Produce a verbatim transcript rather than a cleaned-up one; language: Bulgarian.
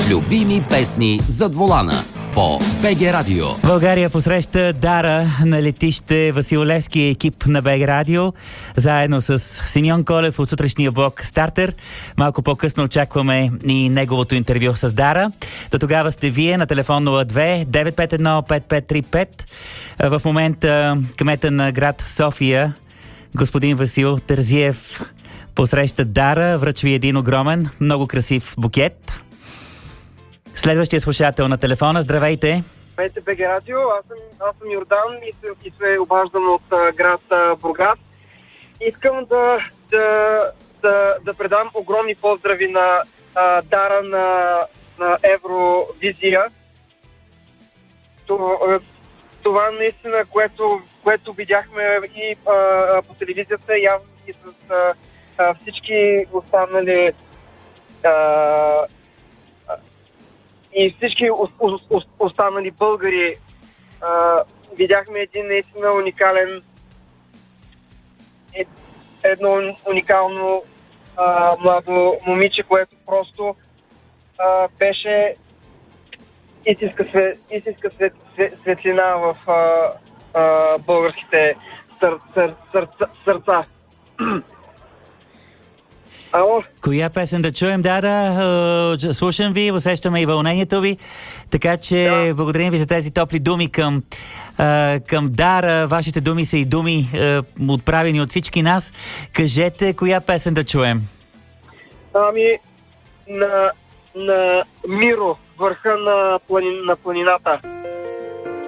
Любими песни зад волана по БГ Радио. България посреща Дара на летище Васил Левски, екип на БГ Радио, заедно с Симеон Колев от сутрешния блок Стартер. Малко по-късно очакваме и неговото интервю с Дара. До тогава сте вие на телефон нула две девет пет едно пет пет три пет. В момента кмета на град София, господин Васил Терзиев, посреща Дара, връчва един огромен, много красив букет. Следващия слушател на телефона, здравейте! Здравейте, БГ Радио, аз съм, аз съм Йордан и се, и се обаждам от а, град а, Бургас. Искам да, да, да, да предам огромни поздрави на а, Дара на, на Евровизия. Това, това наистина, което, което видяхме и а, по телевизията, явно и с а, а, всички останали а, и всички останали българи, а, видяхме един наистина уникален, едно уникално а, младо момиче, което просто а, беше истинска, свет, истинска свет, свет, светлина в а, а, българските сър, сър, сър, сърца. Ало? Коя песен да чуем, Дара? Слушам ви, усещаме и вълнението ви. Така че да. Благодарим ви за тези топли думи към, към Дара. Вашите думи са и думи отправени от всички нас. Кажете, коя песен да чуем? Ами, на, на Миро, върха на, плани, на планината.